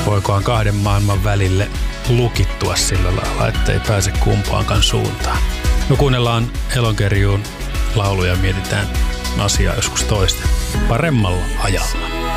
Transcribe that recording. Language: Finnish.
voikohan kahden maailman välille lukittua sillä lailla, ettei pääse kumpaankaan suuntaan. No kuunnellaan Elonkerjuun lauluja ja mietitään asiaa joskus toisten paremmalla ajalla.